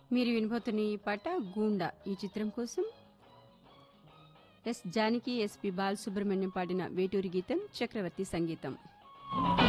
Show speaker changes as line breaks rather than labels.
మీరు వినబోతున్న ఈ పాట గూండా ఈ చిత్రం కోసం ఎస్ జానకి ఎస్పి బాలసుబ్రహ్మణ్యం పాడిన వేటూరి గీతం చక్రవర్తి సంగీతం.